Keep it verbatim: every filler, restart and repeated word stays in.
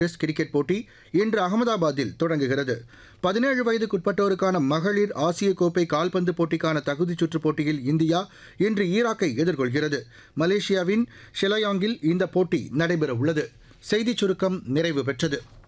Test cricket போட்டி இன்று அகமதாபாத்தில் தொடங்குகிறது. பதினேழு வயதுக்குட்பட்டோருக்கான மகளிர் ஆசிய கோப்பை கால்பந்து போட்டிக்கான தகுதிச் சுற்றுப் போட்டியில் இந்தியா இன்று ஈராக்கை எதிர்கொள்கிறது. மலேசியாவின் ஷெலாயாங்கில் இந்த போட்டி நடைபெறவுள்ளது. செய்திச் சுருக்கம் நிறைவு பெற்றது.